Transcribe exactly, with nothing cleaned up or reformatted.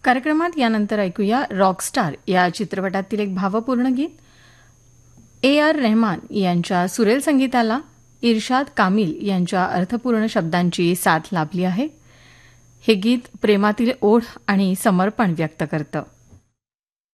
कार्यक्रमात यानंतर ऐकूया रॉकस्टार या चित्रपटातील एक भावपूर्ण गीत। ए आर रेहमान यांच्या सुरेल संगीताला इर्शाद कामिल यांच्या अर्थपूर्ण शब्दांची साथ लाभली आहे। हे गीत प्रेमातील ओढ आणि समर्पण व्यक्त करतं।